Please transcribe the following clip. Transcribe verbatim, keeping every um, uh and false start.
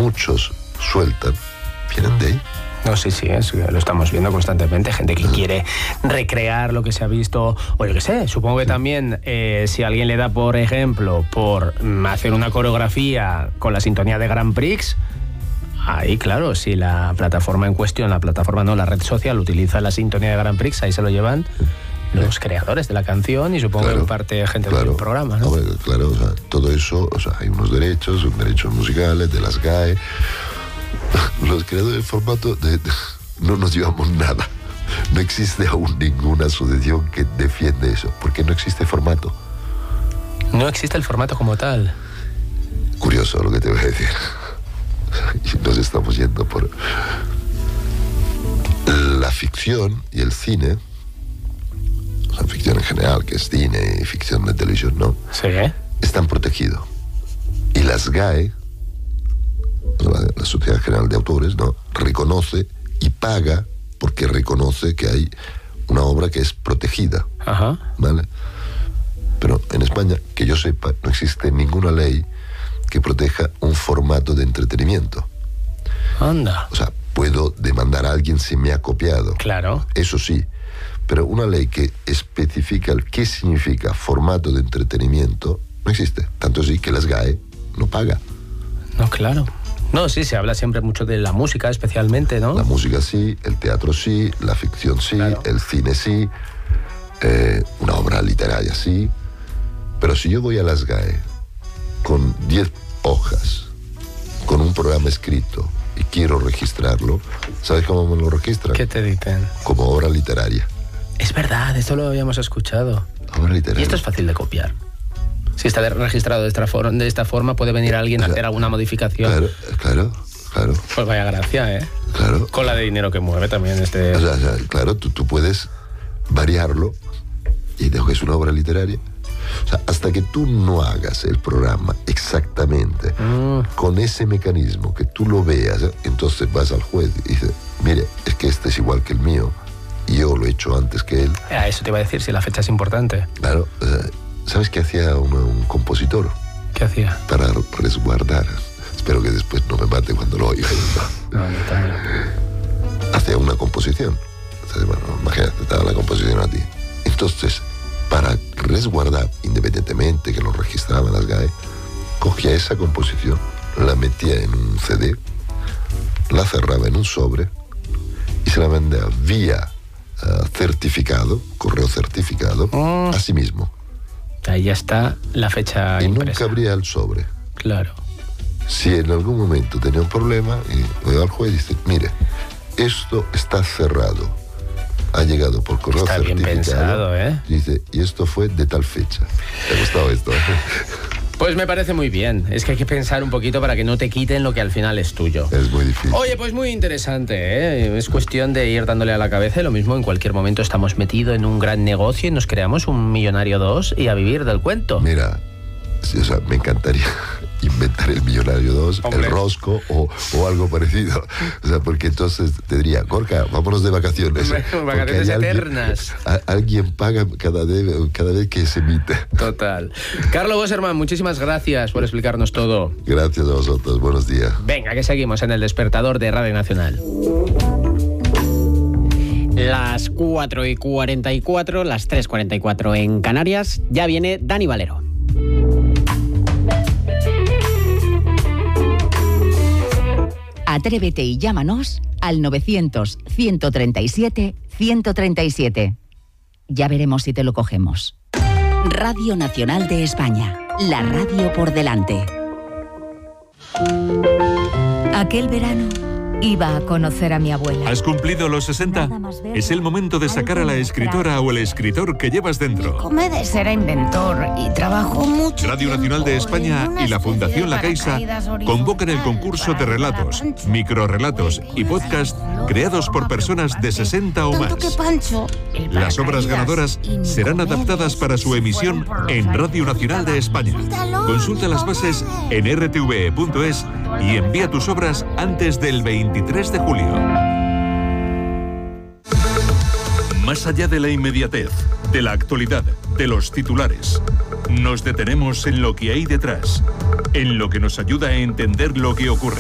muchos sueltan, vienen de ahí. No, sí, sí, es, lo estamos viendo constantemente. Gente que quiere recrear lo que se ha visto, o yo qué sé. Supongo que también eh, si alguien le da, por ejemplo, por hacer una coreografía con la sintonía de Grand Prix, ahí, claro, si la plataforma en cuestión, la plataforma no, la red social utiliza la sintonía de Grand Prix, ahí se lo llevan los creadores de la canción y supongo claro, que en parte gente claro, del programa, ¿no? Hombre, claro, o sea, todo eso, o sea, hay unos derechos, son derechos musicales de las G A E. Los creadores del formato de, de, no nos llevamos nada. No existe aún ninguna asociación que defiende eso, porque no existe formato. No existe el formato como tal. Curioso lo que te voy a decir. Nos estamos yendo por... La ficción y el cine, la ficción en general, que es cine y ficción de televisión, ¿no? Sí. Están protegidos. Y las G A E, La, la Sociedad General de Autores, ¿no?, reconoce y paga porque reconoce que hay una obra que es protegida. Ajá. ¿Vale? Pero en España, que yo sepa, no existe ninguna ley que proteja un formato de entretenimiento. Anda. O sea, puedo demandar a alguien si me ha copiado. Claro. Eso sí. Pero una ley que especifica el qué significa formato de entretenimiento no existe. Tanto así que las G A E no paga. No, claro. No, sí, se habla siempre mucho de la música, especialmente, ¿no? La música sí, el teatro sí, la ficción sí, claro, el cine sí, eh, una obra literaria sí. Pero si yo voy a las G A E con diez hojas, con un programa escrito y quiero registrarlo, ¿sabes cómo me lo registran? ¿Qué te dicen? Como obra literaria. Es verdad, esto lo habíamos escuchado. Obra literaria. Y esto es fácil de copiar. Si está registrado de esta, forma, de esta forma, puede venir alguien a hacer alguna modificación. Claro, claro, claro. Pues vaya gracia, ¿eh? Claro. Con la de dinero que mueve también este... O sea, o sea, claro, tú, tú puedes variarlo y digo que es una obra literaria. O sea, hasta que tú no hagas el programa exactamente mm. con ese mecanismo, que tú lo veas, ¿eh? Entonces vas al juez y dices, mire, es que este es igual que el mío y yo lo he hecho antes que él. Ah, eso te iba a decir, si la fecha es importante. Claro, eh, ¿sabes qué hacía un, un compositor? ¿Qué hacía? Para resguardar. Espero que después no me mate cuando lo oiga. No, no, no. Hacía una composición. Entonces, bueno, imagínate, te da la composición a ti. Entonces, para resguardar, independientemente que lo registraban las G A E, cogía esa composición, la metía en un C D, la cerraba en un sobre y se la mandaba vía uh, certificado, correo certificado, oh. a sí mismo. Ahí ya está la fecha y impresa. Nunca abría el sobre. Claro. Si en algún momento tenía un problema, y voy al juez y dice, mire, esto está cerrado. Ha llegado por correo está certificado. Bien pensado, ¿eh? Dice, y esto fue de tal fecha. ¿Te ha gustado esto? Pues me parece muy bien. Es que hay que pensar un poquito para que no te quiten lo que al final es tuyo. Es muy difícil. Oye, pues muy interesante, ¿eh? Es cuestión de ir dándole a la cabeza. Lo mismo, en cualquier momento estamos metidos en un gran negocio y nos creamos un millonario dos y a vivir del cuento. Mira, sí, o sea, me encantaría inventar el millonario dos, Hombre. el rosco o, o algo parecido. O sea, porque entonces te diría, Gorka, vámonos de vacaciones. Vacaciones eternas. Alguien, a, alguien paga cada, de, cada vez que se emite. Total. Carlos Wasserman, muchísimas gracias por explicarnos todo. Gracias a vosotros, buenos días. Venga, que seguimos en El Despertador de Radio Nacional. Las cuatro y cuarenta y cuatro, las tres y cuarenta y cuatro en Canarias, ya viene Dani Valero. Atrévete y llámanos al novecientos, ciento treinta y siete, ciento treinta y siete. Ya veremos si te lo cogemos. Radio Nacional de España, la radio por delante. Aquel verano iba a conocer a mi abuela. ¿Has cumplido los sesenta? Es el momento de sacar a la escritora o el escritor que llevas dentro. Comedes era inventor y trabajó mucho. Radio Nacional de España y la Fundación La Caixa convocan el concurso de relatos, microrelatos y podcast creados por personas de sesenta o más. Las obras ganadoras serán adaptadas para su emisión en Radio Nacional de España. Consulta las bases en r t v e punto es y envía tus obras antes del veintitrés de julio. Más allá de la inmediatez, de la actualidad, de los titulares, nos detenemos en lo que hay detrás, en lo que nos ayuda a entender lo que ocurre.